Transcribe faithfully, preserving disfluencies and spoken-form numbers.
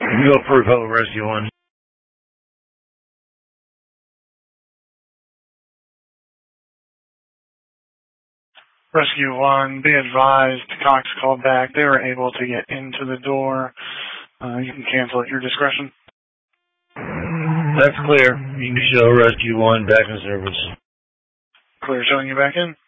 Go for Repel Rescue one. Rescue one, be advised, Cox called back. They were able to get into the door. Uh, you can cancel at your discretion. That's clear. You can show Rescue one back in service. Clear showing you back in?